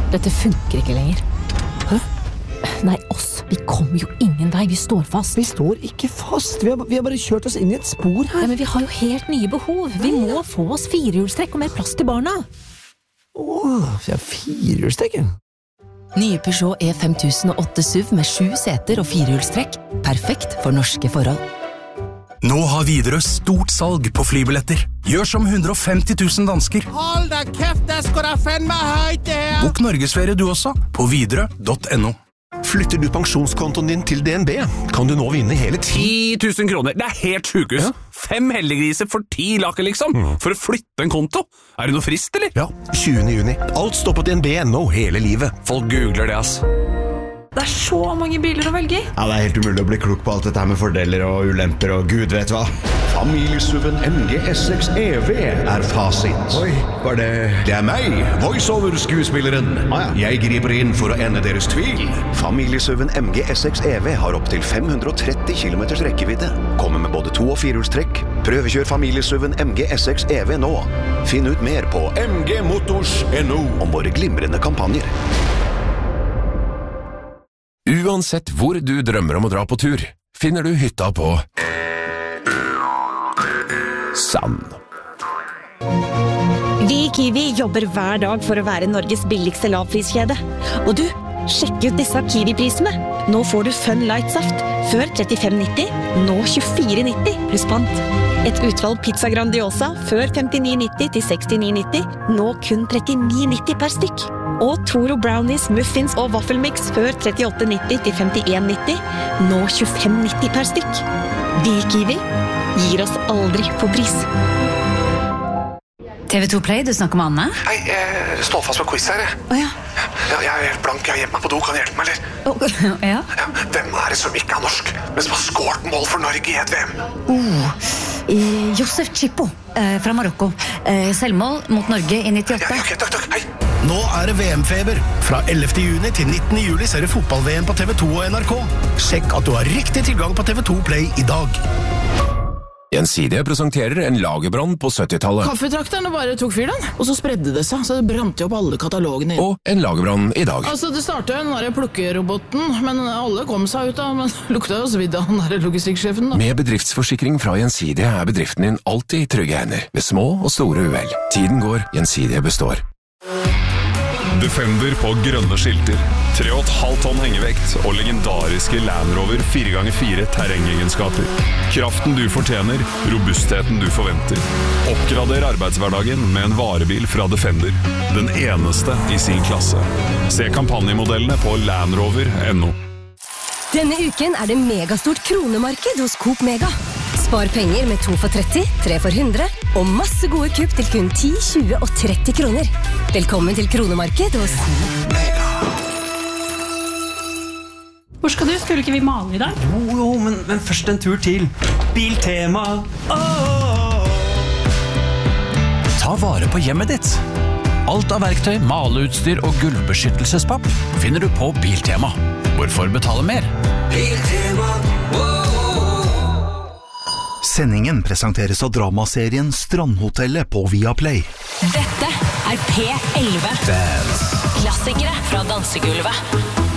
Dette funker ikke lenger. Hæ? Nei, oss. Vi kommer jo ingen vei. Vi står fast. Vi står ikke fast. Vi har bare kjørt oss inn i et spor her. Ja, men vi har jo helt nye behov. Vi må få oss firehjulstrekk og mer plass til barna. Så jeg har firehjulstrekk. Nye Peugeot E5008 SUV med 7 seter og firehjulstrekk. Perfekt for norske forhold. Nå har Widerøe stort salg på flybilletter. Gjør som 150 000 dansker. Hold da kæft, det skal da fandme højt det her. Bok Norgesferie du også, på widerøe.no. Flytter du pensjonskontoen din til DNB, kan du nå vinne hele 10 000 kroner. Det er helt sjukehus. 5 heldiggriser for 10 laker liksom. For å flytte en konto. Er det noe frist, eller? Ja, 20. juni. Alt står på DNB.no hele livet. Folk googler det, ass. Det er så mange biler å velge i. Ja, det er helt umulig å bli klok på alt dette her med fordeler og ulemper og gud vet hva. Familiesuven MG S6 EV er fasit. Oi, var det... Det er meg, voiceover-skuespilleren. Jeg griper inn for å ende deres tvil. Familiesuven MG S6 EV har opp til 530 km rekkevidde. Kommer med både 2- og 4-hjulstrekk. Prøvekjør familiesuven MG S6 EV nå. Finn ut mer på mgmotors.no om våre glimrende kampanjer. Uansett hvor du drømmer om å dra på tur, finner du hytta på Sand. Vi i Kiwi jobber hver dag for å være Norges billigste lavpriskjede. Og du, sjekk ut disse Kiwi-prisene. Nå får du Fun Light Saft før 35,90, nå 24,90 pluss pant. Et utvalg pizza Grandiosa før 59,90 til 69,90, nå kun 39,90 per stykk. Og Toro Brownies, Muffins og Waffelmix før 38,90 til 51,90, nå 25,90 per stykk. Vi i Kiwi gir oss aldri på pris. TV2 Play, du snakker med Anne? Hei, jeg står fast med quiz her. Ja. Jeg er helt blank, jeg er hjemme på do, kan du hjelpe meg, eller? Ja. Hvem er det som ikke er norsk, men som har skåret mål for Norge i et VM? Josef Chippo fra Marokko. Selvmål mot Norge i 98. Ja, ok, takk, hei. Nå er det VM-feber. Fra 11. juni til 19. juli ser du fotball-VM på TV2 og NRK. Sjekk at du har riktig tilgang på TV2 Play i dag. Gjensidige presenterer en lagerbrann på 70-tallet. Kaffetrakterne bare tok fyr den, og så spredde det seg, så det brant jo opp alle katalogene. Og en lagerbrann i dag. Altså, det startet jo den der plukkeroboten, men alle kom seg ut av, men lukta jo svidd av den der logistikksjefen da. Med bedriftsforsikring fra Gjensidige er bedriften din alltid i trygge hender, ved små og store uhell. Tiden går, Gjensidige består. Defender på grønne skilter, 3,5 tonn hengevekt og legendariske Land Rover 4x4 terrengegenskaper. Kraften du fortjener, robustheten du forventer. Oppgrader arbeidshverdagen med en varebil fra Defender. Den eneste i sin klasse. Se kampanjemodellene på landrover.no. Denne uken er det megastort kronemarked hos Coop Mega. Spar penger med 2 for 30, 3 for 100 og masse gode kupp til kun 10, 20 og 30 kroner. Velkommen til kronemarked hos Coop Mega. Hvor skal du? Skulle ikke vi male i dag? Jo, men først en tur til Biltema. Ta vare på hjemmet ditt. Alt av verktøy, maleutstyr og gulvbeskyttelsespapp finner du på Biltema. Hvorfor betale mer? Biltema. Sendingen presenteres av dramaserien Strandhotellet på Viaplay. Dette er P11. Klassikere fra dansegulvet.